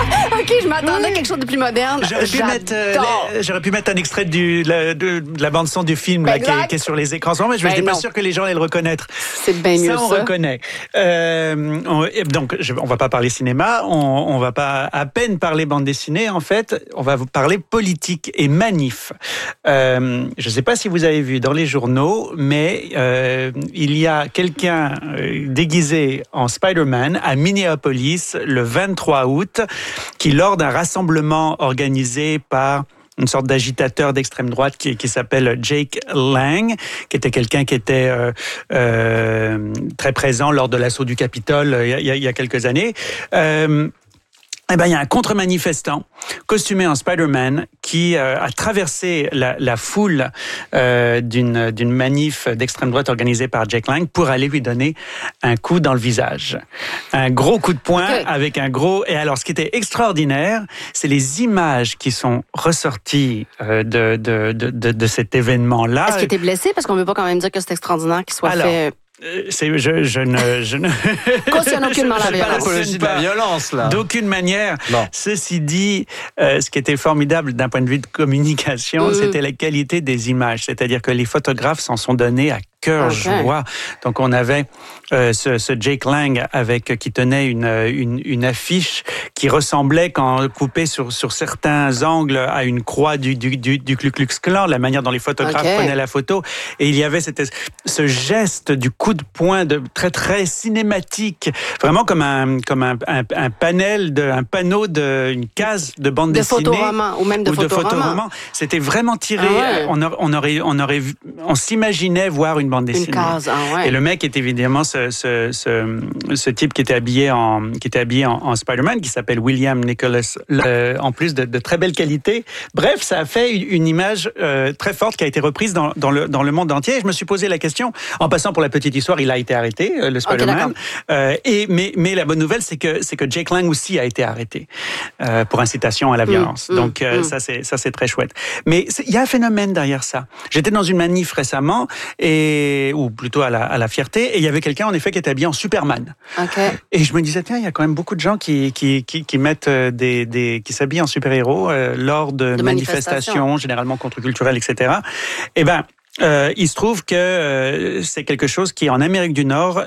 OK, je m'attendais à quelque chose de plus moderne. J'aurais pu mettre un extrait de la bande-son du film là, qui est sur les écrans. Mais je n'étais pas sûr que les gens allaient le reconnaître. C'est bien mieux, ça. On reconnaît. Donc, on va pas parler cinéma, on va pas à peine parler bande dessinée, en fait. On va vous parler politique et manif. Je sais pas si vous avez vu dans les journaux, mais il y a quelqu'un déguisé en Spider-Man à Minneapolis le 23 août qui, lors d'un rassemblement organisé par une sorte d'agitateur d'extrême droite qui s'appelle Jake Lang, qui était quelqu'un qui était très présent lors de l'assaut du Capitole il y a quelques années. Il y a un contre-manifestant costumé en Spider-Man qui a traversé la foule d'une manif d'extrême droite organisée par Jake Lang pour aller lui donner un coup dans le visage. Un gros coup de poing avec un gros... Et alors, ce qui était extraordinaire, c'est les images qui sont ressorties de cet événement-là. Est-ce qu'il était blessé? Parce qu'on ne veut pas quand même dire que c'est extraordinaire qu'il soit fait... Je ne cautionne aucunement la violence. Pas l'apologie de la violence, là. D'aucune manière. Non. Ceci dit, ce qui était formidable d'un point de vue de communication, c'était la qualité des images. C'est-à-dire que les photographes s'en sont donnés à cœur joie. Donc, on avait ce Jake Lang qui tenait une affiche qui ressemblait, quand coupée sur certains angles, à une croix du Ku Klux Klan, la manière dont les photographes prenaient la photo. Et il y avait ce geste du coup de poing très, très cinématique, vraiment comme un panel, un panneau une case de bande dessinée. De photoroman, ou même de photoroman. C'était vraiment tiré. On s'imaginait voir une bande dessinée. Une case, Et le mec est évidemment ce type qui était habillé en Spider-Man, qui s'appelle William Nicholas, en plus de très belle qualité. Bref, ça a fait une image très forte qui a été reprise dans le monde entier. Et je me suis posé la question, en passant pour la petite histoire, il a été arrêté, le Spider-Man. Mais la bonne nouvelle, c'est que Jake Lang aussi a été arrêté pour incitation à la violence. Donc ça c'est très chouette. Mais il y a un phénomène derrière ça. J'étais dans une manif récemment, ou plutôt à la fierté, et il y avait quelqu'un en effet qui était habillé en Superman. Et je me disais, tiens, il y a quand même beaucoup de gens qui mettent qui s'habillent en super-héros lors de manifestations, généralement contre-culturelles, etc. Il se trouve que c'est quelque chose qui, en Amérique du Nord,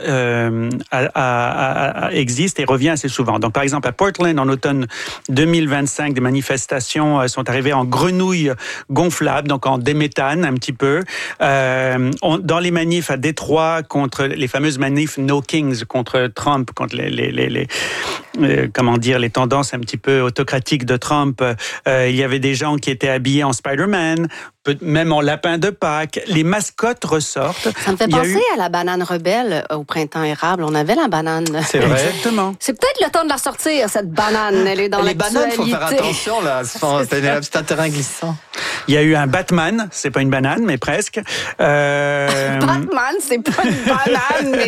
existe et revient assez souvent. Donc, par exemple, à Portland, en automne 2025, des manifestations sont arrivées en grenouilles gonflables, donc en déméthane un petit peu. Dans les manifs à Détroit, contre les fameuses manifs No Kings contre Trump, contre les tendances un petit peu autocratiques de Trump, il y avait des gens qui étaient habillés en Spider-Man, même en lapin de Pâques. Les mascottes ressortent. Ça me fait penser à la banane rebelle au printemps érable. On avait la banane. C'est vrai. Exactement. C'est peut-être le temps de la sortir, cette banane. Elle est dans l'actualité. Les bananes, il faut faire attention, là. C'est un terrain glissant. Il y a eu un Batman, c'est pas une banane, mais presque. Batman, c'est pas une banane, mais